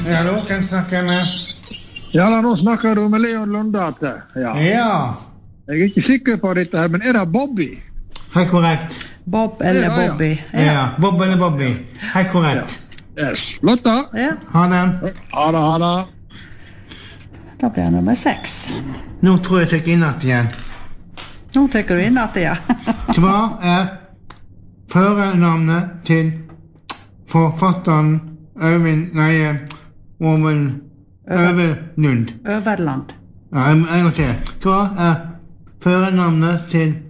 hallo, hvem snakker jeg med? Ja, nå snakker du med Leon Lundate. Ja. Jeg er ikke sikker på dette her, men er det Bobby? Helt korrekt. Bob eller Bobby. Ja, Bob eller Bobby. Helt korrekt. Yes. Lotta? Ja. Ha det. Ha det. Da blir det nummer 6. Nå tror jeg inn igjen. Nå trykker du inn at ja. Hva førernavnet til forfatteren Øverlund? Øverland. Ja, en gang til. Hva førernavnet til